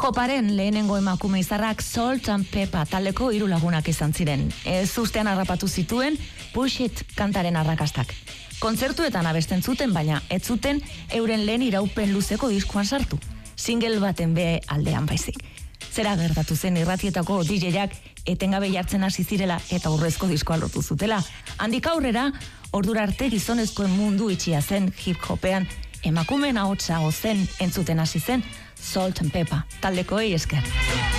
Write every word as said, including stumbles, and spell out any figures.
Hip-hoparen lehenengo emakume izarrak Salt and Pepper taldeko hiru lagunak izan ziren. Ez ustean harrapatu zituen Push It kantaren arrakastak. Kontzertuetan abesten zuten, baina ez zuten euren lehen iraupen luzeko diskoan sartu. Single baten be aldean baizik. Zera gertatu zen irratietako D J-ak etengabe jartzen hasi zirela eta urrezko diskoa lortu zutela. Handik aurrera, ordura arte gizonezkoen mundu itxia zen hip-hopean, emakumeen ahotsa ozen entzuten hasi zen Salt and Pepper taldekoei esker.